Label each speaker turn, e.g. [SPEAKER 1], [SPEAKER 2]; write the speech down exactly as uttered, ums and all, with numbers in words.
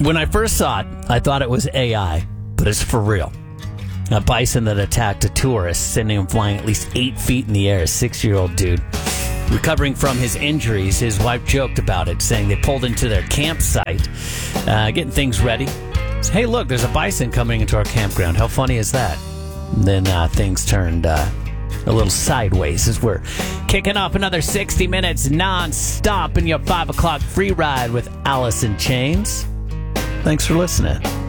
[SPEAKER 1] When I first saw it, I thought it was A I, but it's for real. A bison that attacked a tourist, sending him flying at least eight feet in the air, a six-year-old dude. Recovering from his injuries, his wife joked about it, saying they pulled into their campsite, uh, getting things ready. So, hey, look, there's a bison coming into our campground. How funny is that? And then uh, things turned uh, a little sideways as we're kicking off another sixty minutes non-stop in your five o'clock free ride with Alice in Chains. Thanks for listening.